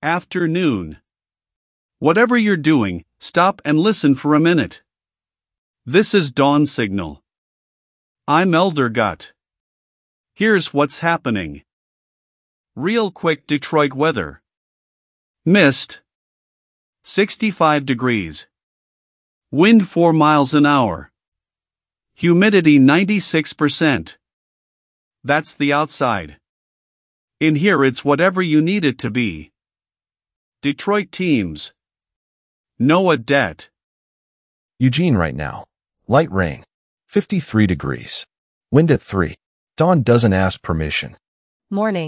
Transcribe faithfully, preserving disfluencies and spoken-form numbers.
Afternoon. Whatever you're doing, stop and listen for a minute. This is dawn signal. I'm Elder Gut. Here's what's happening. Real quick Detroit weather. Mist. sixty-five degrees. Wind four miles an hour. Humidity ninety-six percent. That's the outside. In here it's whatever you need it to be. Detroit teams. Noah Det. Eugene right now. Light rain. fifty-three degrees. Wind at three. Dawn doesn't ask permission. Morning.